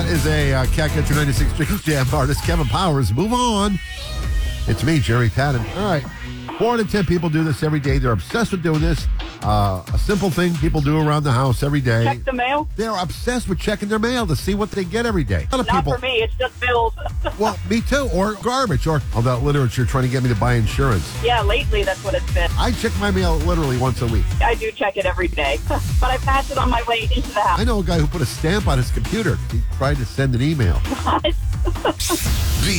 That is a Cat Catcher 96 Chicken Jam artist, Kevin Powers. Move on. It's me, Jerry Patton. All right. 4 out of 10 people do this every day. They're obsessed with doing this. A simple thing people do around the house every day. Check the mail? They're obsessed with checking their mail to see what they get every day. A lot of Not people, for me. It's just bills. well, me too. Or garbage. Or all that literature trying to get me to buy insurance. Yeah, lately that's what it's been. I check my mail literally once a week. I do check it every day. But I pass it on my way into the house. I know a guy who put a stamp on his computer. He tried to send an email. What? The